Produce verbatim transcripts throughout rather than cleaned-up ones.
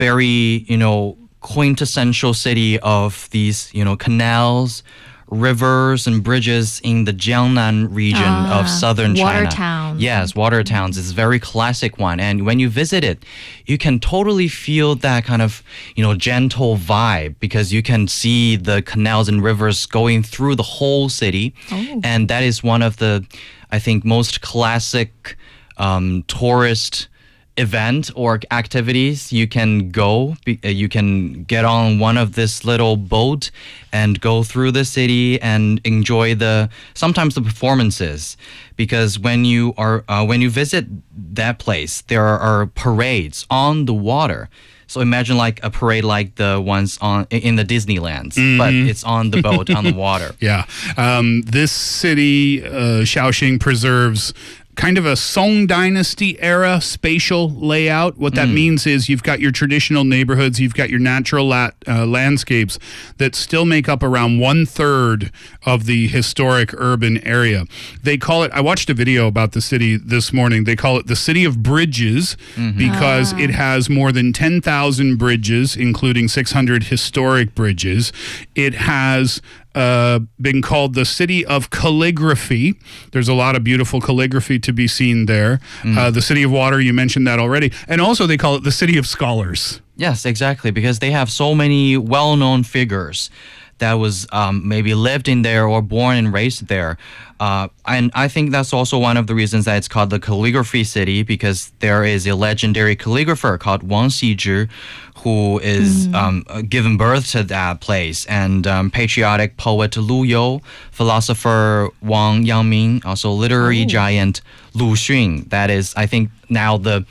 very, you know, quintessential city of these, you know, canals, rivers and bridges in the Jiangnan region Ah, of southern water China. towns. Yes, water towns is a very classic one. And when you visit it, you can totally feel that kind of, you know, gentle vibe because you can see the canals and rivers going through the whole city. Oh. And that is one of the, I think, most classic um, tourist event or activities. You can go, be- uh, you can get on one of this little boat and go through the city and enjoy the sometimes the performances, because when you are uh, when you visit that place, there are parades on the water. So imagine like a parade like the ones on in the Disneylands, but it's on the boat on the water. Yeah. Um, this city, uh, Shaoxing, preserves kind of a Song Dynasty era spatial layout. What that means is you've got your traditional neighborhoods, you've got your natural lat, uh, landscapes that still make up around one third of the historic urban area. They call it, I watched a video about the city this morning, they call it the City of Bridges because it has more than ten thousand bridges, including six hundred historic bridges. It has Uh, been called the City of Calligraphy. There's a lot of beautiful calligraphy to be seen there. Uh, the City of Water, you mentioned that already. And also they call it the City of Scholars. Yes, exactly, because they have so many well-known figures that was um, maybe lived in there or born and raised there. Uh, and I think that's also one of the reasons that it's called the Calligraphy City, because there is a legendary calligrapher called Wang Xizhi, who is um, uh, given birth to that place. And um, patriotic poet Lu You, philosopher Wang Yangming, also literary giant Lu Xun. That is, I think, now the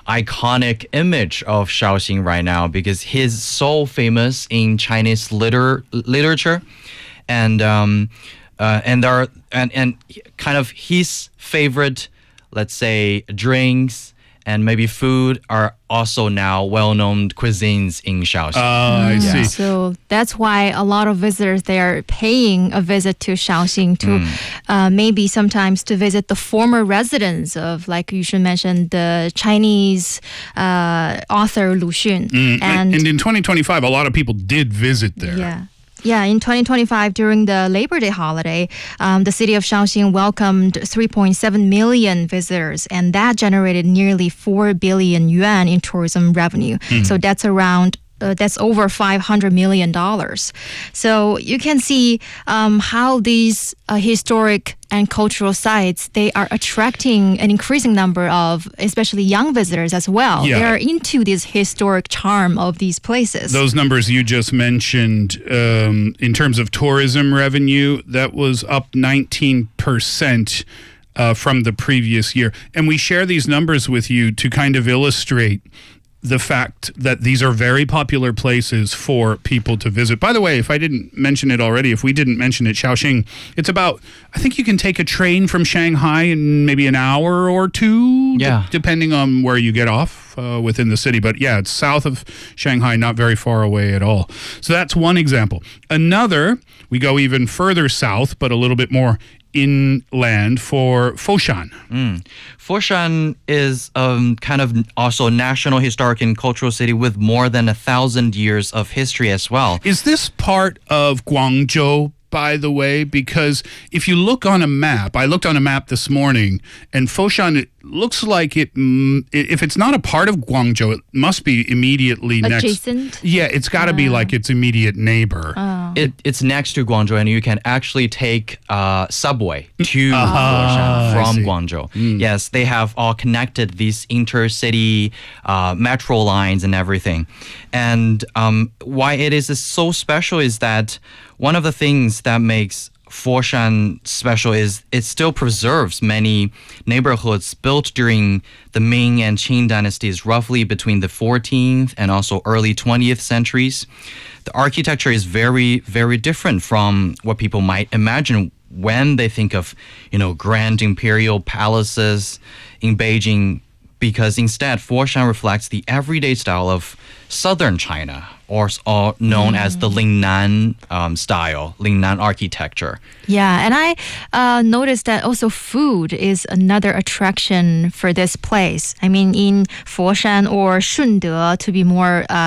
iconic image of Shaoxing right now, because he's so famous in Chinese liter- literature, and um, uh, and there are, and and kind of his favorite, let's say, drinks and maybe food are also now well-known cuisines in Shaoxing. Uh, I see. So that's why a lot of visitors, they are paying a visit to Shaoxing to uh, maybe sometimes to visit the former residence of, like you should mention, the Chinese uh, author Lu Xun. Mm, and, and in twenty twenty-five, a lot of people did visit there. Yeah. Yeah, in twenty twenty-five, during the Labor Day holiday, um, the city of Shaoxing welcomed three point seven million visitors, and that generated nearly four billion yuan in tourism revenue. So that's around Uh, that's over five hundred million dollars. So you can see um, how these uh, historic and cultural sites, they are attracting an increasing number of especially young visitors as well. Yeah. They are into this historic charm of these places. Those numbers you just mentioned, um, in terms of tourism revenue, that was up nineteen percent uh, from the previous year. And we share these numbers with you to kind of illustrate the fact that these are very popular places for people to visit. By the way, if I didn't mention it already, if we didn't mention it, Shaoxing, it's about, I think you can take a train from Shanghai in maybe an hour or two, Yeah. d- depending on where you get off uh, within the city. But yeah, it's south of Shanghai, not very far away at all. So that's one example. Another, we go even further south, but a little bit more inland for Foshan. Foshan is um, kind of also a national historic and cultural city with more than a thousand years of history as well. Is this part of Guangzhou, by the way? Because if you look on a map, I looked on a map this morning, and Foshan, it looks like it, mm, if it's not a part of Guangzhou, it must be immediately next. Adjacent? Yeah, it's got to be like its immediate neighbor. It, it's next to Guangzhou, and you can actually take uh, subway to Ah, Foshan I from see. Guangzhou. Yes, they have all connected these intercity uh, metro lines and everything. And um, why it is so special is that one of the things that makes Foshan special is it still preserves many neighborhoods built during the Ming and Qing dynasties, roughly between the fourteenth and also early twentieth centuries. The architecture is very, very different from what people might imagine when they think of, you know, grand imperial palaces in Beijing, because instead Foshan reflects the everyday style of southern China. or, or known as the Lingnan um, style, Lingnan architecture. Yeah, and I uh, noticed that also food is another attraction for this place. I mean, in Foshan or Shunde, to be more uh,